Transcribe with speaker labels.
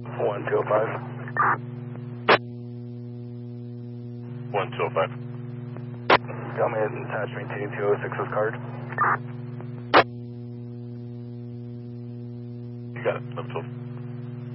Speaker 1: 1205.
Speaker 2: 1205.
Speaker 1: Come ahead and attach me to 206's card.
Speaker 2: You got it. Up 12.